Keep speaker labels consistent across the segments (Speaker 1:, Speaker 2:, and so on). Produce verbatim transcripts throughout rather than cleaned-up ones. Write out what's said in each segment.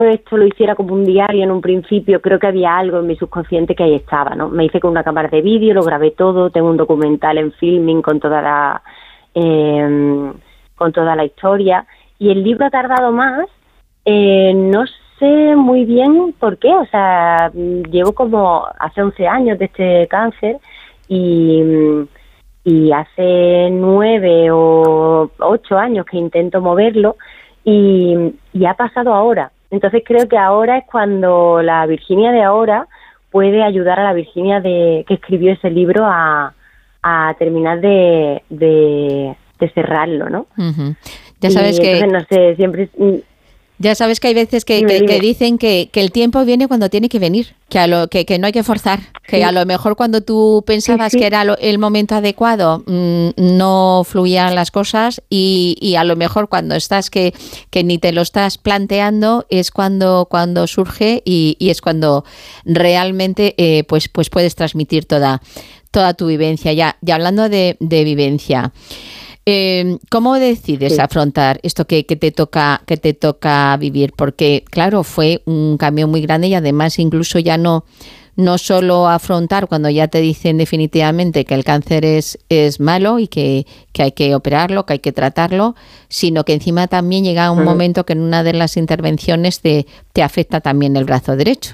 Speaker 1: esto lo hiciera como un diario en un principio, creo que había algo en mi subconsciente que ahí estaba, ¿no? Me hice con una cámara de vídeo, lo grabé todo, tengo un documental en filming con toda la eh, con toda la historia, y el libro ha tardado más, eh, no sé muy bien por qué, o sea, llevo como hace once años de este cáncer y, y hace nueve o ocho años que intento moverlo y, y ha pasado ahora. Entonces creo que ahora es cuando la Virginia de ahora puede ayudar a la Virginia de que escribió ese libro a, a terminar de, de, de cerrarlo, ¿no?
Speaker 2: Uh-huh. Ya sabes
Speaker 1: y
Speaker 2: que...
Speaker 1: Entonces, no sé, siempre...
Speaker 2: Ya sabes que hay veces que,
Speaker 1: dime,
Speaker 2: que,
Speaker 1: dime.
Speaker 2: que dicen que, que el tiempo viene cuando tiene que venir, que a lo que, que no hay que forzar, que
Speaker 1: Sí.
Speaker 2: a lo mejor cuando tú pensabas
Speaker 1: sí, sí.
Speaker 2: que era lo, el momento adecuado mmm, no fluían las cosas y, y a lo mejor cuando estás que, que ni te lo estás planteando es cuando, cuando surge y, y es cuando realmente eh, pues, pues puedes transmitir toda, toda tu vivencia. Ya, ya hablando de, de vivencia, Eh, ¿cómo decides
Speaker 1: Sí.
Speaker 2: afrontar esto que, que te toca que te toca vivir? Porque, claro, fue un cambio muy grande y además incluso ya no, no solo afrontar cuando ya te dicen definitivamente que el cáncer es, es malo y que, que hay que operarlo, que hay que tratarlo, sino que encima también llega un uh-huh. momento que en una de las intervenciones te, te afecta también el brazo derecho.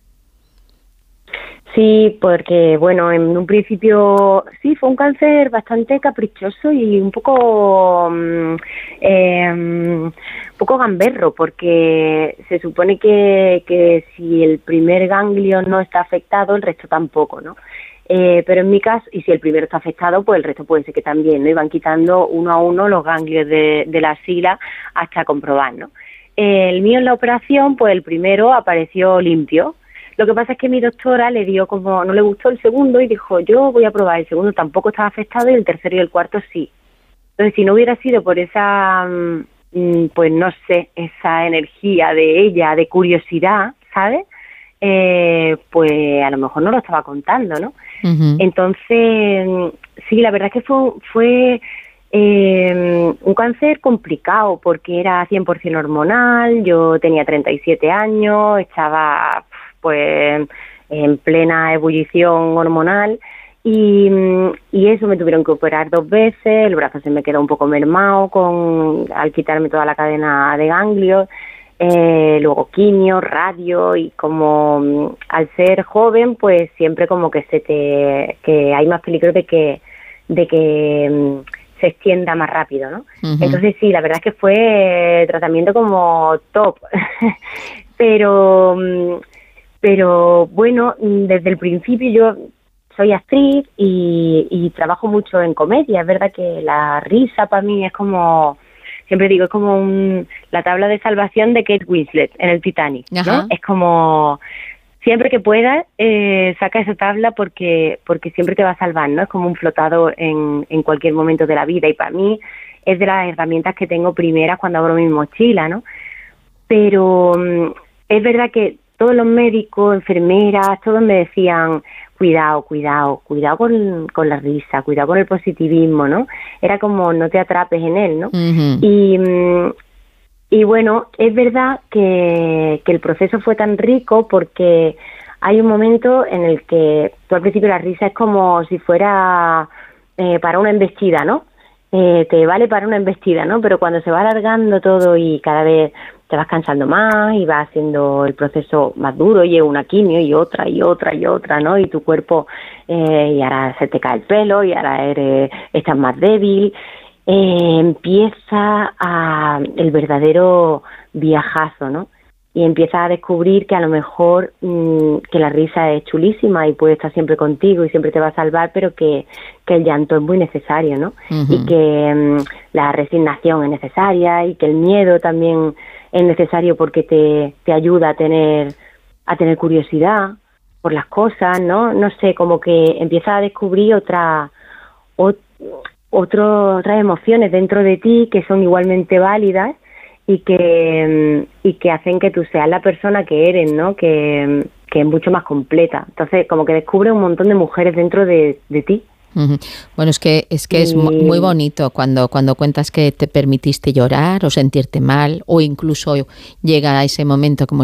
Speaker 1: Sí, porque, bueno, en un principio sí, fue un cáncer bastante caprichoso y un poco eh, un poco gamberro, porque se supone que, que si el primer ganglio no está afectado, el resto tampoco, ¿no? Eh, pero en mi caso, y si el primero está afectado, pues el resto puede ser que también, ¿no? Y van quitando uno a uno los ganglios de, de la axila hasta comprobar, ¿no? Eh, el mío en la operación, pues el primero apareció limpio. Lo que pasa es que mi doctora le dio como, no le gustó el segundo y dijo, yo voy a probar, el segundo tampoco estaba afectado y el tercero y el cuarto sí. Entonces, si no hubiera sido por esa, pues no sé, esa energía de ella, de curiosidad, ¿sabes? Eh, pues a lo mejor no lo estaba contando, ¿no? Uh-huh. Entonces, sí, la verdad es que fue, fue eh, un cáncer complicado porque era cien por ciento hormonal, yo tenía treinta y siete años, estaba... pues en plena ebullición hormonal y, y eso me tuvieron que operar dos veces, el brazo se me quedó un poco mermado con al quitarme toda la cadena de ganglios, eh, luego quimio, radio y como al ser joven pues siempre como que se te que hay más peligro de que de que se extienda más rápido, ¿no? Uh-huh. Entonces sí, la verdad es que fue tratamiento como top, pero Pero bueno, desde el principio yo soy actriz y, y trabajo mucho en comedia. Es verdad que la risa para mí es como, siempre digo, es como un, la tabla de salvación de Kate Winslet en el Titanic, ¿no? Ajá. Es como, siempre que puedas, eh, saca esa tabla porque porque siempre te va a salvar, ¿no? Es como un flotador en, en cualquier momento de la vida y para mí es de las herramientas que tengo primeras cuando abro mi mochila, ¿no? Pero es verdad que todos los médicos, enfermeras, todos me decían, cuidado, cuidado, cuidado con, con la risa, cuidado con el positivismo, ¿no? Era como, no te atrapes en él, ¿no? Uh-huh. Y, y bueno, es verdad que, que el proceso fue tan rico porque hay un momento en el que, tú al principio la risa es como si fuera eh, para una embestida, ¿no? Eh, te vale para una embestida, ¿no? Pero cuando se va alargando todo y cada vez te vas cansando más y vas haciendo el proceso más duro y una quimio y otra y otra y otra, ¿no? Y tu cuerpo, eh, y ahora se te cae el pelo y ahora eres, estás más débil, eh, empieza a, el verdadero viajazo, ¿no? Y empiezas a descubrir que a lo mejor mmm, que la risa es chulísima y puede estar siempre contigo y siempre te va a salvar, pero que, que el llanto es muy necesario, ¿no? Uh-huh. Y que mmm, la resignación es necesaria y que el miedo también es necesario porque te, te ayuda a tener a tener curiosidad por las cosas, ¿no? No sé, como que empiezas a descubrir otra, ot, otro, otras emociones dentro de ti que son igualmente válidas y que y que hacen que tú seas la persona que eres, ¿no? Que, que es mucho más completa. Entonces, como que descubres un montón de mujeres dentro de, de ti.
Speaker 2: Uh-huh. Bueno, es que es que y... es muy bonito cuando cuando cuentas que te permitiste llorar o sentirte mal o incluso llega a ese momento como